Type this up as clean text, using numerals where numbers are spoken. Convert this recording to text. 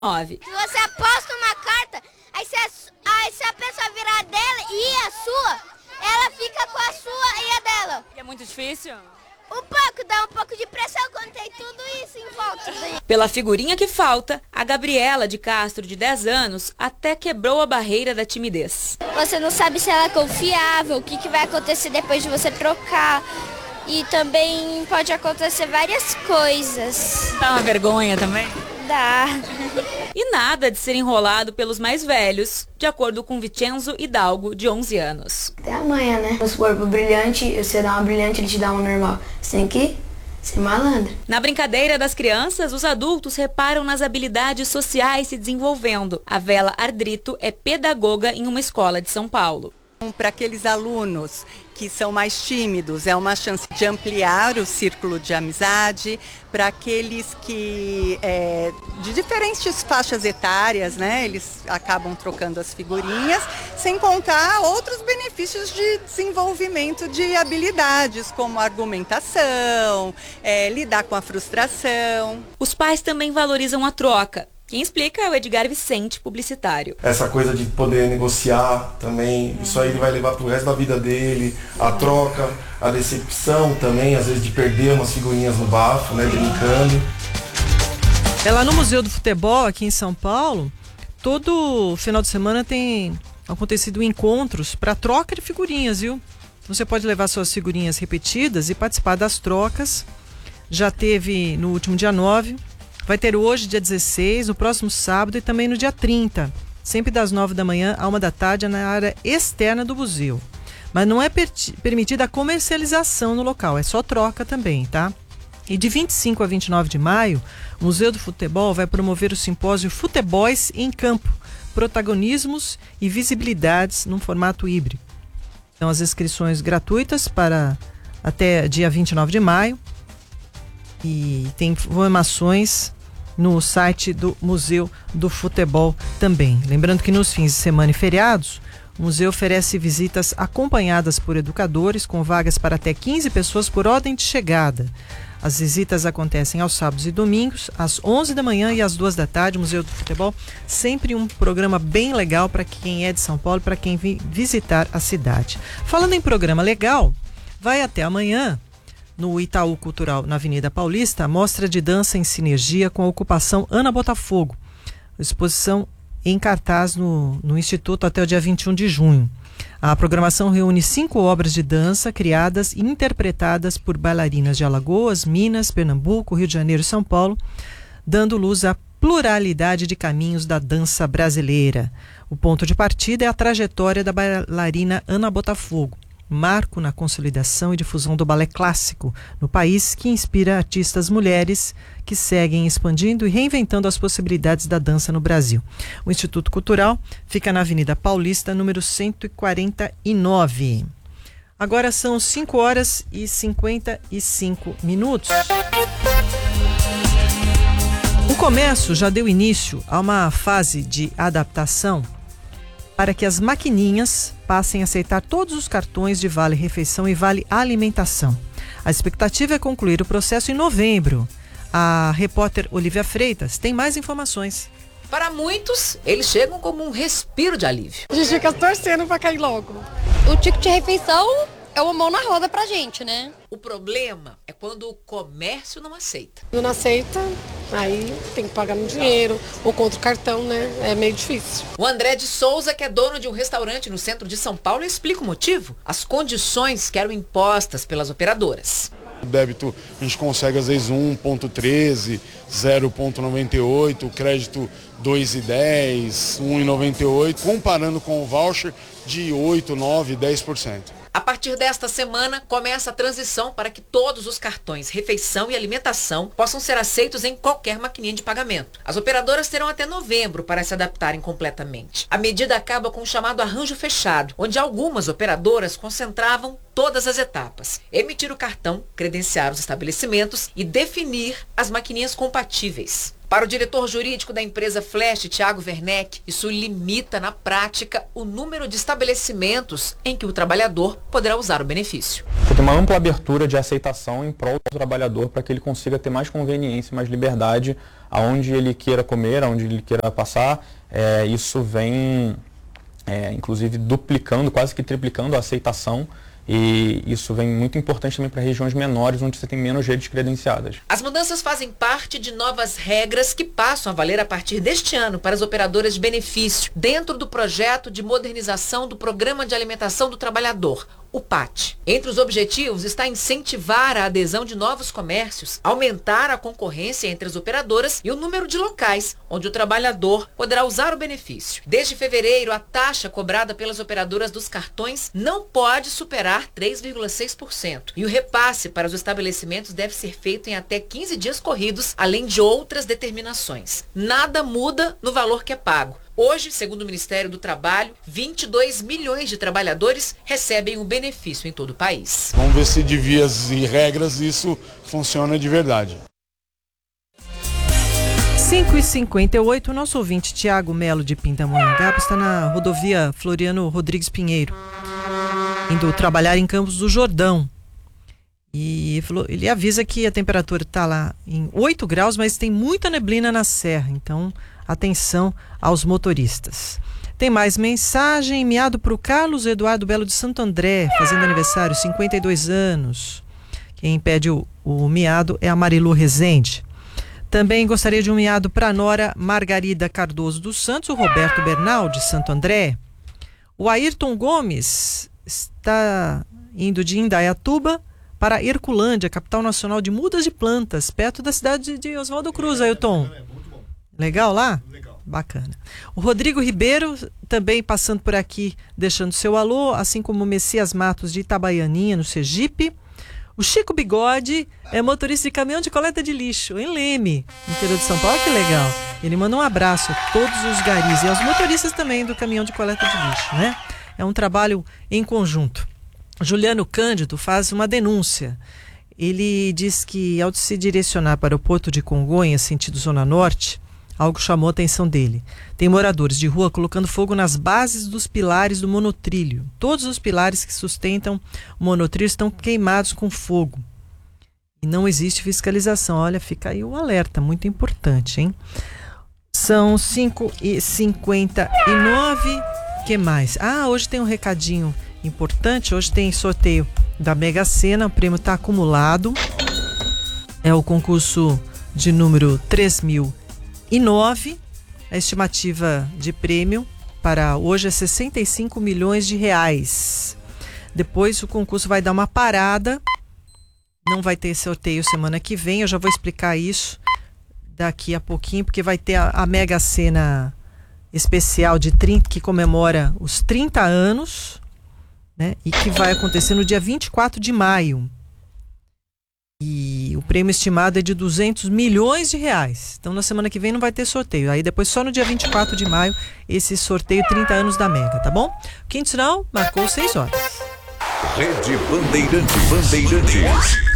Se você aposta uma carta, aí se a pessoa virar dela e a sua, ela fica com a sua e a dela. É muito difícil? Um pouco, dá um pouco de pressão quando tem tudo isso em volta. Pela figurinha que falta, a Gabriela de Castro, de 10 anos, até quebrou a barreira da timidez. Você não sabe se ela é confiável, o que vai acontecer depois de você trocar. E também pode acontecer várias coisas. Dá uma vergonha também? Dá. E nada de ser enrolado pelos mais velhos, de acordo com Vincenzo Hidalgo, de 11 anos. Até amanhã, né? Se for pro brilhante, você dá uma brilhante, ele te dá uma normal. Você tem que ser malandro. Na brincadeira das crianças, os adultos reparam nas habilidades sociais se desenvolvendo. A Vela Ardrito é pedagoga em uma escola de São Paulo. Para aqueles alunos que são mais tímidos, é uma chance de ampliar o círculo de amizade. Para aqueles que, de diferentes faixas etárias, né, eles acabam trocando as figurinhas, sem contar outros benefícios de desenvolvimento de habilidades, como argumentação, lidar com a frustração. Os pais também valorizam a troca. Quem explica é o Edgar Vicente, publicitário. Essa coisa de poder negociar também, isso aí ele vai levar pro resto da vida dele, a troca, a decepção também, às vezes de perder umas figurinhas no bafo, né, brincando. É lá no Museu do Futebol, aqui em São Paulo, todo final de semana tem acontecido encontros para troca de figurinhas, viu? Você pode levar suas figurinhas repetidas e participar das trocas. Já teve no último dia 9, vai ter hoje, dia 16, no próximo sábado e também no dia 30, sempre das 9 da manhã à 1 da tarde na área externa do museu. Mas não é permitida a comercialização no local, é só troca também, tá? E de 25 a 29 de maio, o Museu do Futebol vai promover o simpósio Futeboys em Campo, protagonismos e visibilidades num formato híbrido. Então, as inscrições gratuitas para até dia 29 de maio e tem informações no site do Museu do Futebol também. Lembrando que nos fins de semana e feriados, o museu oferece visitas acompanhadas por educadores com vagas para até 15 pessoas por ordem de chegada. As visitas acontecem aos sábados e domingos, às 11 da manhã e às 2 da tarde. O Museu do Futebol, sempre um programa bem legal para quem é de São Paulo, para quem vem visitar a cidade. Falando em programa legal, vai até amanhã, no Itaú Cultural, na Avenida Paulista, a mostra de dança em sinergia com a ocupação Ana Botafogo. Exposição em cartaz no Instituto até o dia 21 de junho. A programação reúne 5 obras de dança criadas e interpretadas por bailarinas de Alagoas, Minas, Pernambuco, Rio de Janeiro e São Paulo, dando luz à pluralidade de caminhos da dança brasileira. O ponto de partida é a trajetória da bailarina Ana Botafogo, marco na consolidação e difusão do balé clássico no país, que inspira artistas mulheres que seguem expandindo e reinventando as possibilidades da dança no Brasil. O Instituto Cultural fica na Avenida Paulista, número 149. Agora são 5 horas e 55 minutos. O comércio já deu início a uma fase de adaptação para que as maquininhas passem a aceitar todos os cartões de Vale Refeição e Vale Alimentação. A expectativa é concluir o processo em novembro. A repórter Olivia Freitas tem mais informações. Para muitos, eles chegam como um respiro de alívio. A gente fica torcendo para cair logo. O ticket de refeição é uma mão na roda pra gente, né? O problema é quando o comércio não aceita. Quando não aceita, aí tem que pagar no dinheiro ou contra o cartão, né? É meio difícil. O André de Souza, que é dono de um restaurante no centro de São Paulo, explica o motivo. As condições que eram impostas pelas operadoras. O débito a gente consegue às vezes 1,13, 0,98, o crédito 2,10, 1,98, comparando com o voucher de 8, 9, 10%. A partir desta semana, começa a transição para que todos os cartões refeição e alimentação possam ser aceitos em qualquer maquininha de pagamento. As operadoras terão até novembro para se adaptarem completamente. A medida acaba com o chamado arranjo fechado, onde algumas operadoras concentravam todas as etapas: emitir o cartão, credenciar os estabelecimentos e definir as maquininhas compatíveis. Para o diretor jurídico da empresa Flash, Thiago Werneck, isso limita na prática o número de estabelecimentos em que o trabalhador poderá usar o benefício. Você tem uma ampla abertura de aceitação em prol do trabalhador para que ele consiga ter mais conveniência, mais liberdade aonde ele queira comer, aonde ele queira passar. Isso vem, inclusive, duplicando, quase que triplicando a aceitação. E isso vem muito importante também para regiões menores, onde você tem menos redes credenciadas. As mudanças fazem parte de novas regras que passam a valer a partir deste ano para as operadoras de benefício, dentro do projeto de modernização do Programa de Alimentação do Trabalhador, o PAT. Entre os objetivos está incentivar a adesão de novos comércios, aumentar a concorrência entre as operadoras e o número de locais onde o trabalhador poderá usar o benefício. Desde fevereiro, a taxa cobrada pelas operadoras dos cartões não pode superar 3,6%. E o repasse para os estabelecimentos deve ser feito em até 15 dias corridos, além de outras determinações. Nada muda no valor que é pago. Hoje, segundo o Ministério do Trabalho, 22 milhões de trabalhadores recebem o benefício em todo o país. Vamos ver se de vias e regras isso funciona de verdade. 5h58, o nosso ouvinte Tiago Melo de Pindamonhangaba está na rodovia Floriano Rodrigues Pinheiro, indo trabalhar em Campos do Jordão. E ele avisa que a temperatura está lá em 8 graus, mas tem muita neblina na serra, então atenção aos motoristas. Tem mais mensagem, enviado para o Carlos Eduardo Belo de Santo André, fazendo aniversário, 52 anos. Quem pede o miado é a Marilu Rezende. Também gostaria de um miado para a Nora Margarida Cardoso dos Santos, o Roberto Bernal de Santo André. O Ayrton Gomes está indo de Indaiatuba para Herculândia, capital nacional de mudas de plantas, perto da cidade de Oswaldo Cruz, Ailton. Legal lá? Legal. Bacana. O Rodrigo Ribeiro também passando por aqui, deixando seu alô, assim como o Messias Matos de Itabaianinha, no Sergipe. O Chico Bigode é motorista de caminhão de coleta de lixo em Leme, no interior de São Paulo. Que legal. Ele manda um abraço a todos os garis e aos motoristas também do caminhão de coleta de lixo, né? É um trabalho em conjunto. Juliano Cândido faz uma denúncia. Ele diz que ao se direcionar para o Porto de Congonhas, sentido Zona Norte, algo chamou a atenção dele. Tem moradores de rua colocando fogo nas bases dos pilares do monotrilho. Todos os pilares que sustentam o monotrilho estão queimados com fogo. E não existe fiscalização. Olha, fica aí o alerta, muito importante, hein? São 5h59. Que mais? Hoje tem um recadinho importante. Hoje tem sorteio da Mega Sena. O prêmio está acumulado. É o concurso de número 3009. A estimativa de prêmio para hoje é 65 milhões de reais. Depois o concurso vai dar uma parada. Não vai ter sorteio semana que vem. Eu já vou explicar isso daqui a pouquinho, porque vai ter a Mega Sena especial de 30, que comemora os 30 anos, né? E que vai acontecer no dia 24 de maio. E o prêmio estimado é de 200 milhões de reais. Então na semana que vem não vai ter sorteio. Aí depois só no dia 24 de maio esse sorteio 30 anos da Mega, tá bom? Quinto sinal marcou 6 horas. Rede Bandeirantes.